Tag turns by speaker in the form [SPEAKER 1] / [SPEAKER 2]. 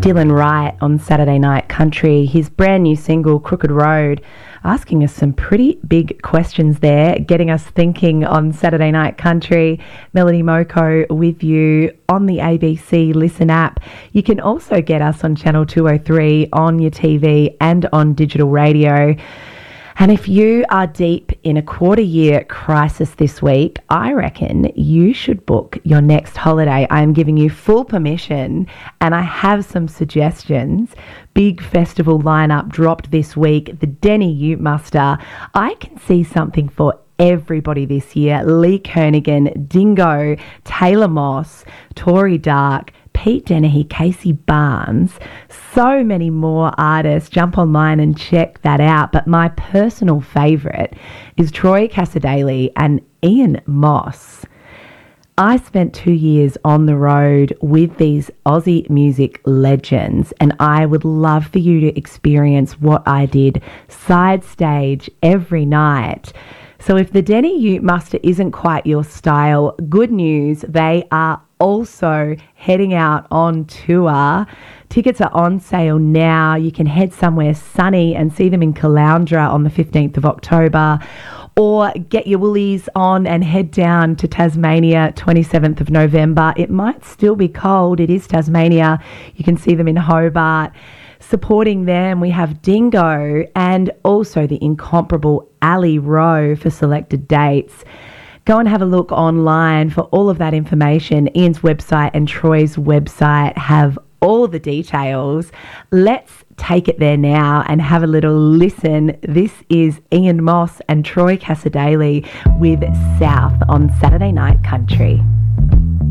[SPEAKER 1] Dylan Wright on Saturday Night Country, his brand new single, Crooked Road, asking us some pretty big questions there, getting us thinking on Saturday Night Country. Melody Moko with you on the ABC Listen app. You can also get us on Channel 203 on your TV and on digital radio. And if you are deep in a quarter-year crisis this week, I reckon you should book your next holiday. I am giving you full permission, and I have some suggestions. Big festival lineup dropped this week. The Denny Ute Muster. I can see something for everybody this year. Lee Kernaghan, Dingo, Taylor Moss, Tori Dark, Pete Dennehy, Casey Barnes, so many more artists. Jump online and check that out. But my personal favourite is Troy Cassar-Daley and Ian Moss. I spent 2 years on the road with these Aussie music legends, and I would love for you to experience what I did side stage every night. So if the Denny Ute Muster isn't quite your style, good news, they are also heading out on tour. Tickets are on sale now. You can head somewhere sunny and see them in Caloundra on the 15th of October, or get your woolies on and head down to Tasmania 27th of November. It might still be cold. It is Tasmania. You can see them in Hobart. Supporting them, we have Dingo and also the incomparable Ali Rowe for selected dates. Go and have a look online for all of that information. Ian's website and Troy's website have all the details. Let's take it there now and have a little listen. This is Ian Moss and Troy Cassar-Daley with South on Saturday Night Country.